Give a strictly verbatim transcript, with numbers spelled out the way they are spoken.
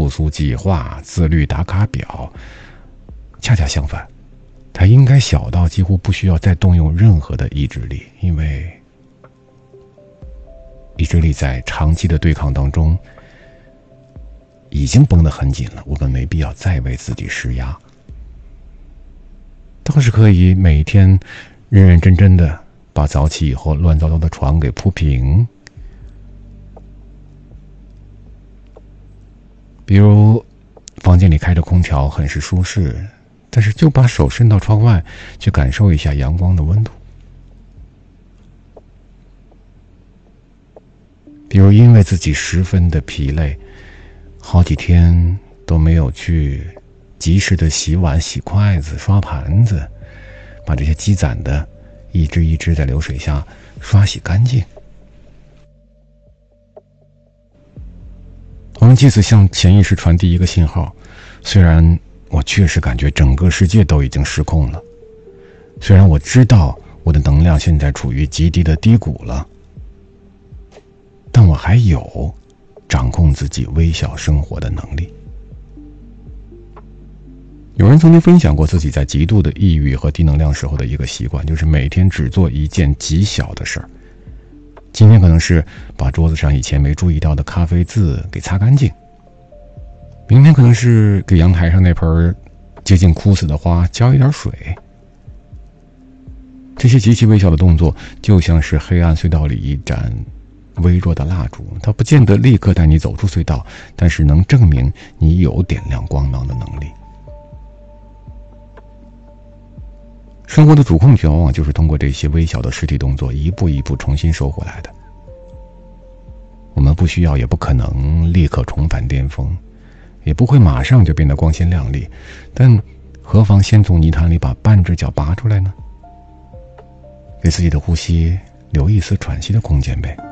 住宿计划、自律打卡表。恰恰相反，它应该小到几乎不需要再动用任何的意志力，因为意志力在长期的对抗当中已经绷得很紧了，我们没必要再为自己施压。倒是可以每天认认真真的把早起以后乱糟糟的床给铺平，比如房间里开着空调很是舒适，但是就把手伸到窗外去感受一下阳光的温度。比如因为自己十分的疲累，好几天都没有去及时的洗碗、洗筷子、刷盘子，把这些积攒的一支一支在流水下刷洗干净。我们借此向潜意识传递一个信号，虽然我确实感觉整个世界都已经失控了，虽然我知道我的能量现在处于极低的低谷了，但我还有掌控自己微小生活的能力。有人曾经分享过自己在极度的抑郁和低能量时候的一个习惯，就是每天只做一件极小的事儿。今天可能是把桌子上以前没注意到的咖啡渍给擦干净，明天可能是给阳台上那盆接近枯死的花浇一点水。这些极其微小的动作就像是黑暗隧道里一盏微弱的蜡烛，它不见得立刻带你走出隧道，但是能证明你有点亮光芒的能力。生活的主控权往往就是通过这些微小的实体动作一步一步重新收回来的。我们不需要也不可能立刻重返巅峰，也不会马上就变得光鲜亮丽，但何妨先从泥潭里把半只脚拔出来呢？给自己的呼吸留一丝喘息的空间呗。